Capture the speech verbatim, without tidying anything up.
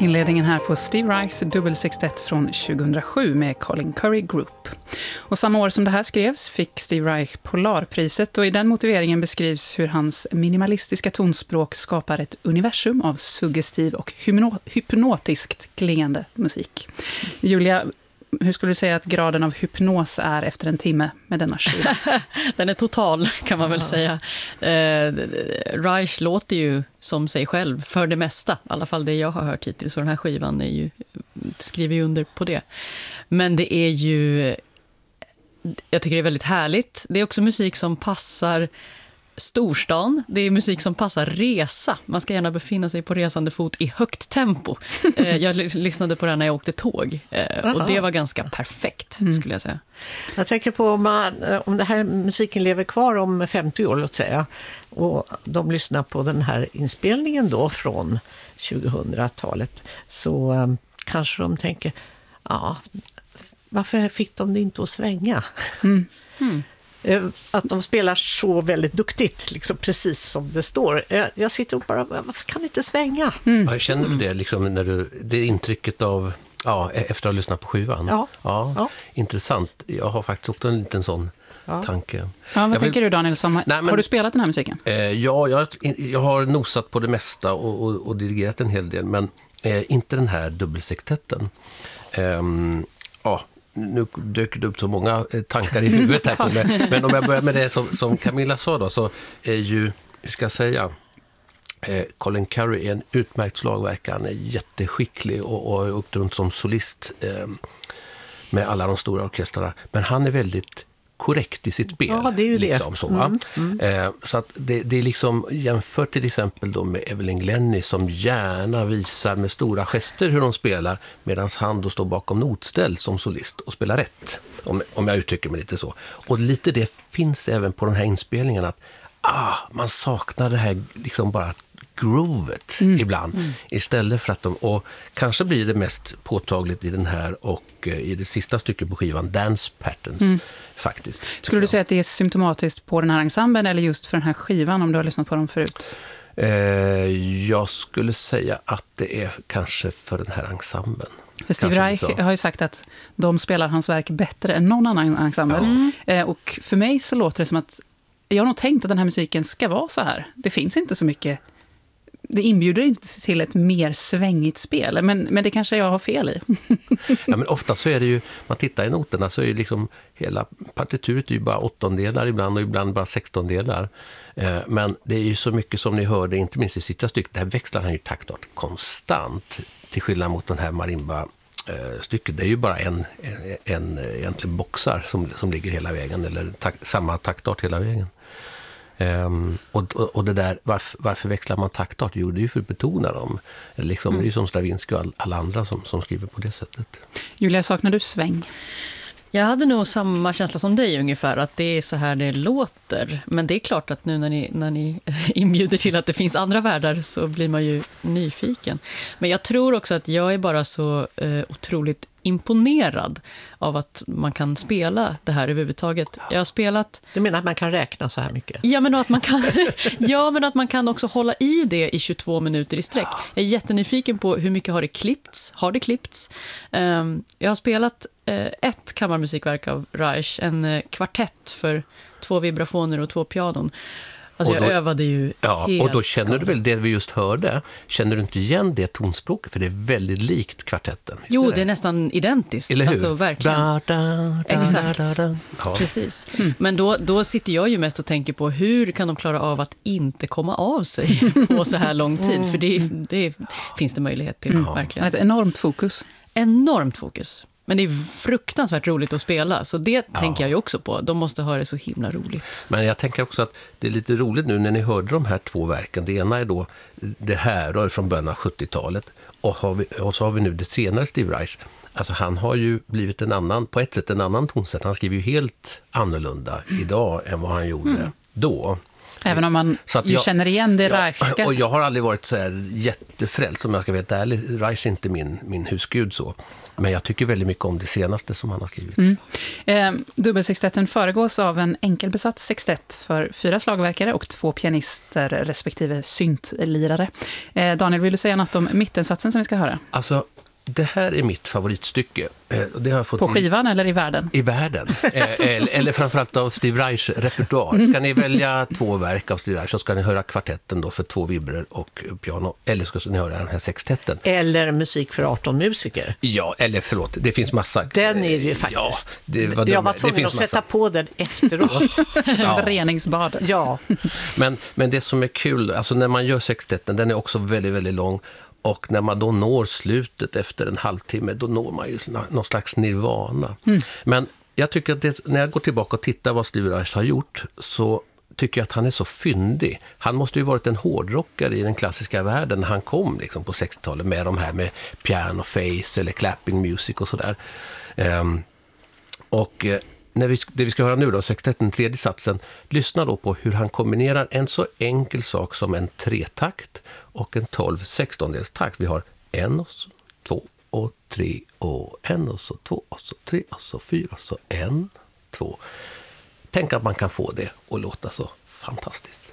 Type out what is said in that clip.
Inledningen här på Steve Reichs dubbelsextett från tjugohundrasju med Colin Curry Group. Och samma år som det här skrevs fick Steve Reich Polarpriset, och i den motiveringen beskrivs hur hans minimalistiska tonspråk skapar ett universum av suggestiv och hypnotiskt klingande musik. Julia, hur skulle du säga att graden av hypnos är efter en timme med denna skiva? Den är total, kan man väl säga. Eh, Reich låter ju som sig själv för det mesta. I alla fall det jag har hört hittills. Så den här skivan är ju, skriver ju under på det. Men det är ju... Jag tycker det är väldigt härligt. Det är också musik som passar storstan. Det är musik som passar resa. Man ska gärna befinna sig på resande fot i högt tempo. Jag lyssnade på den när jag åkte tåg. Och det var ganska perfekt, skulle jag säga. Jag tänker på om, man, om det här musiken lever kvar om femtio år, låt säga. Och de lyssnar på den här inspelningen då från tjugohundratalet. Så um, kanske de tänker, ja, varför fick de det inte att svänga? Mm. Mm. Att de spelar så väldigt duktigt, liksom precis som det står. Jag, jag sitter och bara, varför kan det inte svänga? Mm. Ja, jag känner det, liksom, när du, det intrycket av, ja, efter att ha lyssnat på skivan. Ja. Ja, ja. Intressant. Jag har faktiskt också en liten sån ja. tanke. Ja, vad jag tänker vill... du, Daniel? Som, Nej, men, har du spelat den här musiken? Eh, ja, jag, jag har nosat på det mesta och, och, och dirigerat en hel del, men eh, inte den här dubbelsextetten. Eh, ja, nu dök det upp så många tankar i huvudet här på mig. Men om jag börjar med det som, som Camilla sa då, så är ju, hur ska jag säga, eh, Colin Curry är en utmärkt slagverkare. Han är jätteskicklig och, och har åkt runt som solist eh, med alla de stora orkestrarna. Men han är väldigt korrekt i sitt spel. Ja, det är ju liksom, det. Så, mm, mm. Eh, så att det, det är liksom jämfört till exempel då med Evelyn Glennie som gärna visar med stora gester hur de spelar, medan han då står bakom notställ som solist och spelar rätt. Om, om jag uttrycker mig lite så. Och lite det finns även på den här inspelningen, att ah, man saknar det här liksom bara groovet mm. ibland. Mm. Istället för att de, och kanske blir det mest påtagligt i den här och eh, i det sista stycket på skivan, Dance Patterns. Mm. Faktiskt. Skulle du säga att det är symptomatiskt på den här ensemblen eller just för den här skivan, om du har lyssnat på dem förut? Eh, jag skulle säga att det är kanske för den här ensemblen. För Steve Reich har ju sagt att de spelar hans verk bättre än någon annan ensemble. Ja. Mm. Eh, och för mig så låter det som att jag har nog tänkt att den här musiken ska vara så här. Det finns inte så mycket... Det inbjuder inte till ett mer svängigt spel, men, men det kanske jag har fel i. Ja, men ofta så är det ju, man tittar i noterna så är ju liksom hela partituret är ju bara åttondelar ibland och ibland bara sextondelar. Eh, men det är ju så mycket som ni hörde, inte minst i sista stycket, där växlar han ju taktart konstant till skillnad mot den här marimba eh, stycket. Det är ju bara en, en, en egentligen boxar som, som ligger hela vägen, eller tak, samma taktart hela vägen. Um, och, och det där, varför, varför växlar man taktart? Jo, det är ju för att betona dem. Liksom, mm. Det är ju som Stravinsky och all, alla andra som, som skriver på det sättet. Julia, saknar du sväng? Jag hade nog samma känsla som dig ungefär, att det är så här det låter. Men det är klart att nu när ni, när ni inbjuder till att det finns andra världar så blir man ju nyfiken. Men jag tror också att jag är bara så eh, otroligt imponerad av att man kan spela det här överhuvudtaget. Jag har spelat... Du menar att man kan räkna så här mycket? Ja, men att man kan, ja, men att man kan också hålla i det i tjugotvå minuter i sträck. Jag är jättenyfiken på hur mycket har det klippts. Har det klippts? Um, jag har spelat uh, ett kammarmusikverk av Reich, en uh, kvartett för två vibrafoner och två pianon. Alltså och då, jag övade ju ja, helt och då känner du väl det vi just hörde, känner du inte igen det tonspråket, för det är väldigt likt kvartetten. Jo, det är nästan identiskt. Eller hur? Alltså verkligen. Da, da, da, Exakt. Da, da, da. Ja. Precis. Mm. Men då, då sitter jag ju mest och tänker på hur kan de klara av att inte komma av sig på så här lång tid, för det, det finns det möjlighet till, mm. verkligen. Ett enormt fokus. Enormt fokus. Men det är fruktansvärt roligt att spela, så det ja. tänker jag ju också på. De måste ha det så himla roligt. Men jag tänker också att det är lite roligt nu när ni hörde de här två verken. Det ena är då det här då, från början av sjuttiotalet, och, har vi, och så har vi nu det senare Steve Reich. Alltså han har ju blivit en annan, på ett sätt en annan tonsätt. Han skriver ju helt annorlunda mm. idag än vad han gjorde mm. då. Även om man så att ju jag, känner igen det ja, Reichska. Och jag har aldrig varit så här jättefrälst, om jag ska veta ärligt. Reich är inte min, min husgud så. Men jag tycker väldigt mycket om det senaste som han har skrivit. Mm. Eh, dubbelsextetten föregås av en enkelbesatt sextett för fyra slagverkare och två pianister respektive syntlirare. Eh, Daniel, vill du säga något om mittensatsen som vi ska höra? Alltså, det här är mitt favoritstycke. Det har jag fått på skivan i, eller i världen? I världen. eller, eller framförallt av Steve Reichs repertoar. Ska ni välja två verk av Steve Reich så ska ni höra kvartetten då för två vibrer och piano. Eller ska ni höra den här sextetten. Eller musik för arton musiker. Ja, eller förlåt, det finns massa. Den är det ju faktiskt. Ja, det var jag var tvungen att sätta på den efteråt. Ja. Reningsbad. Ja. Men, men det som är kul, alltså när man gör sextetten, den är också väldigt, väldigt lång. Och när man då når slutet efter en halvtimme, då når man ju någon slags nirvana. Mm. Men jag tycker att det, när jag går tillbaka och tittar vad Steve Reich har gjort, så tycker jag att han är så fyndig. Han måste ju varit en hårdrockare i den klassiska världen när han kom liksom, på sextiotalet med de här med piano face eller clapping music och sådär. Um, och när vi, det vi ska höra nu då, sextetten, tredje satsen, lyssna då på hur han kombinerar en så enkel sak som en tretakt och en tolv sextondels takt. Vi har en och så, två och tre och en och så två och så tre och så fyra och så en, två. Tänk att man kan få det och låta så fantastiskt.